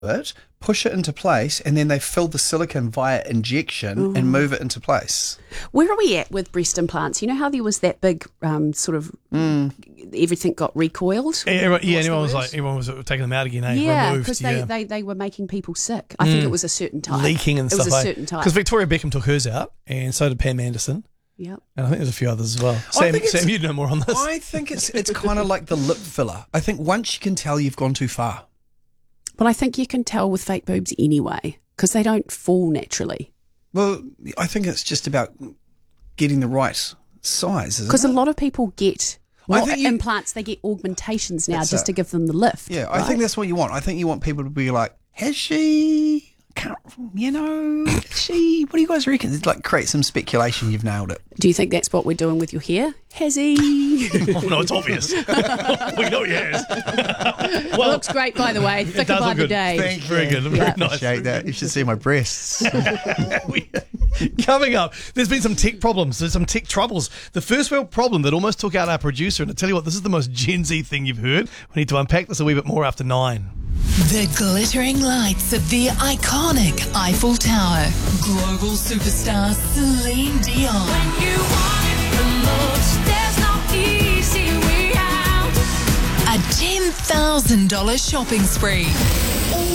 it, push it into place, and then they fill the silicone via injection and move it into place. Where are we at with breast implants? You know how there was that big everything got recoiled? Everyone was taking them out again, Yeah, removed. because they were making people sick. I think it was a certain type. Leaking and stuff. It was a certain type. Because Victoria Beckham took hers out, and so did Pam Anderson. Yep. And I think there's a few others as well. Sam, you'd know more on this. I think it's kind of like the lip filler. I think once you can tell you've gone too far. Well, I think you can tell with fake boobs anyway, because they don't fall naturally. Well, I think it's just about getting the right size, isn't it? Because a lot of people get implants, they get augmentations now just to give them the lift. Yeah, right? I think that's what you want. I think you want people to be like, has she... she, what do you guys reckon? It's like create some speculation. You've nailed it. Do you think that's what we're doing with your hair? Has he? Oh, no, it's obvious. We know he has. Well, it looks great, by the way. Thicker by the day. Thank you. Very good. Very nice. Appreciate that. You should see my breasts. Coming up, there's been some tech problems. There's some tech troubles. The first world problem that almost took out our producer. And I tell you what, this is the most Gen Z thing you've heard. We need to unpack this a wee bit more after 9. The glittering lights of the iconic Eiffel Tower. Global superstar Celine Dion. When you want it the most, there's no easy way out. A $10,000 shopping spree.